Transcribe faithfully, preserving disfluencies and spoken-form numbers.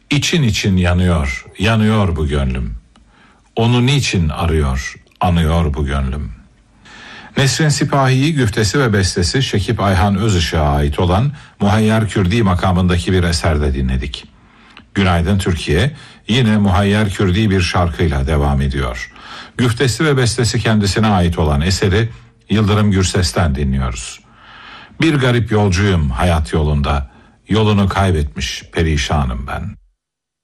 İçin için yanıyor, yanıyor bu gönlüm. Onu niçin arıyor, anıyor bu gönlüm. Nesrin Sipahi'yi güftesi ve bestesi Şekip Ayhan Özışık'a ait olan Muhayyer Kürdi makamındaki bir eserde dinledik. Günaydın Türkiye yine Muhayyer Kürdi bir şarkıyla devam ediyor. Güftesi ve bestesi kendisine ait olan eseri Yıldırım Gürses'ten dinliyoruz. Bir garip yolcuyum hayat yolunda, yolunu kaybetmiş perişanım ben.